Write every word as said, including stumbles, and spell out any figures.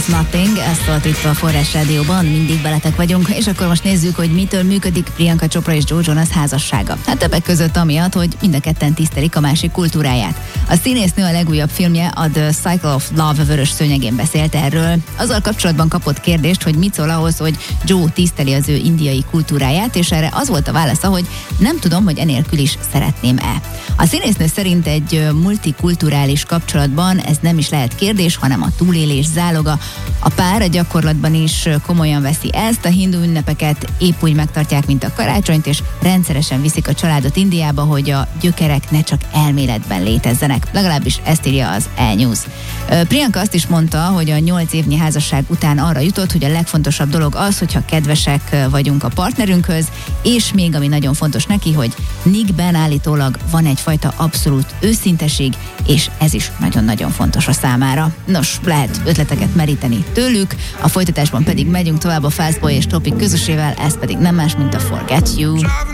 of Nothing, ezt szólt itt a Forrás Rádióban, mindig veletek vagyunk, és akkor most nézzük, hogy mitől működik Priyanka Chopra és Joe Jonas házassága. Hát többek között amiatt, hogy mind a ketten tisztelik a másik kultúráját. A színésznő a legújabb filmje, a The Cycle of Love vörös szőnyegén beszélt erről. Azzal kapcsolatban kapott kérdést, hogy mit szól ahhoz, hogy Joe tiszteli az ő indiai kultúráját, és erre az volt a válasza, hogy nem tudom, hogy enélkül is szeretném-e. A színésznő szerint egy multikulturális kapcsolatban ez nem is lehet kérdés, hanem a túlélés záloga. A pár a gyakorlatban is komolyan veszi ezt, a hindu ünnepeket épp úgy megtartják, mint a karácsonyt, és rendszeresen viszik a családot Indiába, hogy a gyökerek ne csak elméletben létezzenek. Legalábbis ezt írja az E-News. Priyanka azt is mondta, hogy a nyolc évnyi házasság után arra jutott, hogy a legfontosabb dolog az, hogyha kedvesek vagyunk a partnerünkhöz, és még ami nagyon fontos neki, hogy Nickben állítólag van egyfajta abszolút őszinteség, és ez is nagyon-nagyon fontos a számára. Nos, lehet ötleteket meríteni tőlük, a folytatásban pedig megyünk tovább a Fastboy és Topic közösével, ez pedig nem más, mint a Forget You.